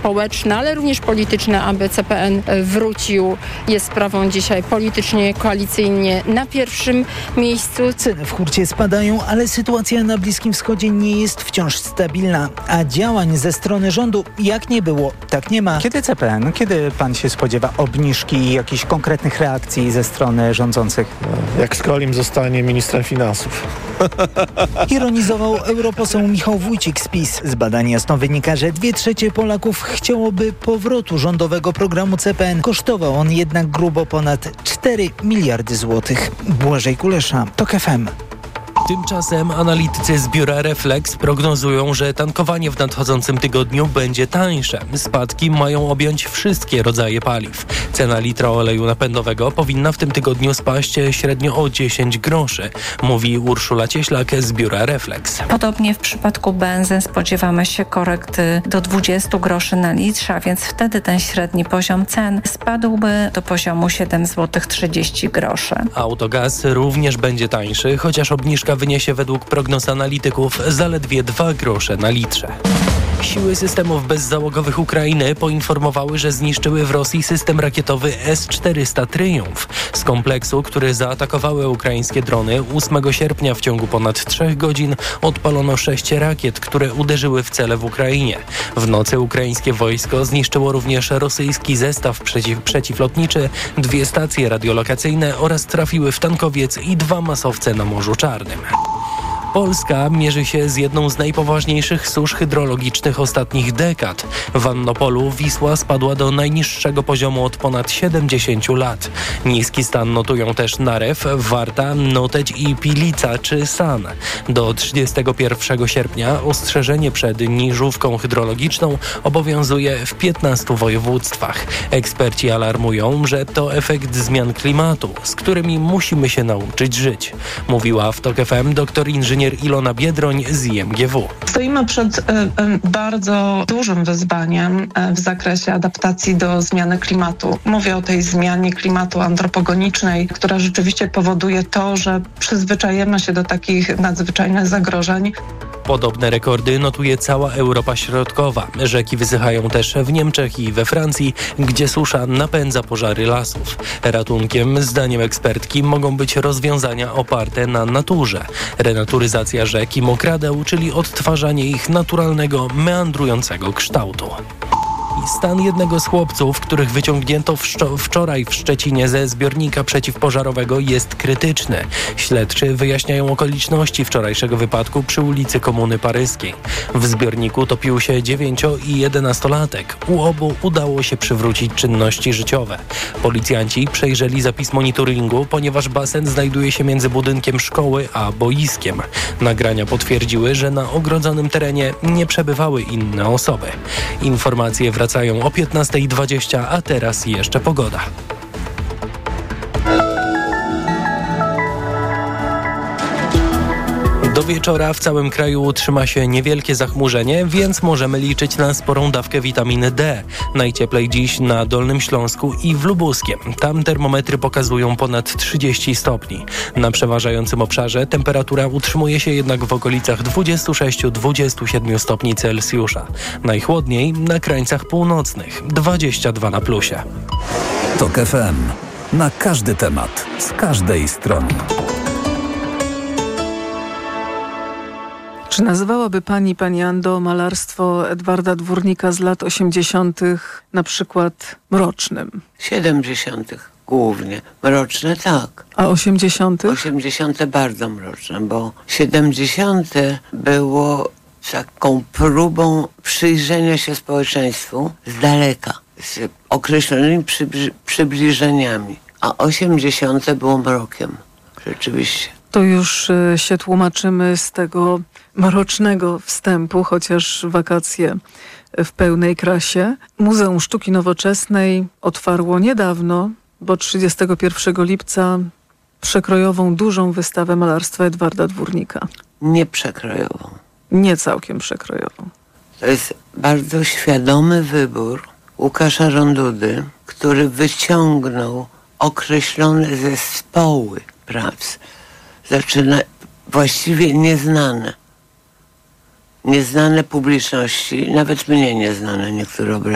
społeczne, ale również polityczne, aby CPN wrócił. Jest sprawą dzisiaj politycznie, koalicyjnie na pierwszym miejscu. Ceny w hurcie spadają, ale sytuacja na Bliskim Wschodzie nie jest wciąż stabilna, a działań ze strony rządu jak nie było, tak nie ma. Kiedy CPN, kiedy pan się spodziewa obniżki i jakichś konkretnych reakcji ze strony rządzących? Jak Skolim zostanie ministrem finansów. Ironizował europoseł Michał Wójcik z PiS. Z badań jasno wynika, że 2/3 Polaków chciałoby powrotu rządowego programu CPN. Kosztował on jednak grubo ponad 4 miliardy złotych. Błażej Kulesza, TOK FM. Tymczasem analitycy z biura Reflex prognozują, że tankowanie w nadchodzącym tygodniu będzie tańsze. Spadki mają objąć wszystkie rodzaje paliw. Cena litra oleju napędowego powinna w tym tygodniu spaść średnio o 10 groszy, mówi Urszula Cieślak z biura Reflex. Podobnie w przypadku benzyn spodziewamy się korekty do 20 groszy na litrze, a więc wtedy ten średni poziom cen spadłby do poziomu 7,30 zł. Autogaz również będzie tańszy, chociaż obniżka wyniesie według prognoz analityków zaledwie 2 grosze na litrze. Siły systemów bezzałogowych Ukrainy poinformowały, że zniszczyły w Rosji system rakietowy S-400 Triumf. Z kompleksu, który zaatakowały ukraińskie drony, 8 sierpnia w ciągu ponad 3 godzin odpalono 6 rakiet, które uderzyły w cele w Ukrainie. W nocy ukraińskie wojsko zniszczyło również rosyjski zestaw przeciwlotniczy, 2 stacje radiolokacyjne oraz trafiły w tankowiec i 2 masowce na Morzu Czarnym. Polska mierzy się z jedną z najpoważniejszych susz hydrologicznych ostatnich dekad. W Annopolu Wisła spadła do najniższego poziomu od ponad 70 lat. Niski stan notują też Narew, Warta, Noteć i Pilica czy San. Do 31 sierpnia ostrzeżenie przed niżówką hydrologiczną obowiązuje w 15 województwach. Eksperci alarmują, że to efekt zmian klimatu, z którymi musimy się nauczyć żyć. Mówiła w TOK FM doktor inżynier Ilona Biedroń z IMGW. Stoimy przed bardzo dużym wyzwaniem w zakresie adaptacji do zmiany klimatu. Mówię o tej zmianie klimatu antropogenicznej, która rzeczywiście powoduje to, że przyzwyczajemy się do takich nadzwyczajnych zagrożeń. Podobne rekordy notuje cała Europa Środkowa. Rzeki wysychają też w Niemczech i we Francji, gdzie susza napędza pożary lasów. Ratunkiem, zdaniem ekspertki, mogą być rozwiązania oparte na naturze. Renaturyzacja rzek i mokradeł, czyli odtwarzanie ich naturalnego, meandrującego kształtu. Stan jednego z chłopców, których wyciągnięto wczoraj w Szczecinie ze zbiornika przeciwpożarowego, jest krytyczny. Śledczy wyjaśniają okoliczności wczorajszego wypadku przy ulicy Komuny Paryskiej. W zbiorniku topił się 9- i 11-latek. U obu udało się przywrócić czynności życiowe. Policjanci przejrzeli zapis monitoringu, ponieważ basen znajduje się między budynkiem szkoły a boiskiem. Nagrania potwierdziły, że na ogrodzonym terenie nie przebywały inne osoby. Informacje wracają o 15:20, a teraz jeszcze pogoda. Do wieczora w całym kraju utrzyma się niewielkie zachmurzenie, więc możemy liczyć na sporą dawkę witaminy D. Najcieplej dziś na Dolnym Śląsku i w Lubuskiem. Tam termometry pokazują ponad 30 stopni. Na przeważającym obszarze temperatura utrzymuje się jednak w okolicach 26-27 stopni Celsjusza. Najchłodniej na krańcach północnych, 22 na plusie. TOK FM. Na każdy temat, z każdej strony. Czy nazywałaby pani Ando, malarstwo Edwarda Dwórnika z lat 80. na przykład mrocznym? 70. głównie. Mroczne tak. A 80? 80. bardzo mroczne, bo 70. było taką próbą przyjrzenia się społeczeństwu z daleka, z określonymi przybliżeniami. A 80. było mrokiem. Rzeczywiście. To już się tłumaczymy z tego mrocznego wstępu, chociaż wakacje w pełnej krasie. Muzeum Sztuki Nowoczesnej otwarło niedawno, bo 31 lipca, przekrojową, dużą wystawę malarstwa Edwarda Dwórnika. Nie przekrojową. Nie całkiem przekrojową. To jest bardzo świadomy wybór Łukasza Rondudy, który wyciągnął określone zespoły prac. Zaczyna właściwie nieznane publiczności, nawet mnie nieznane niektóre obrazy.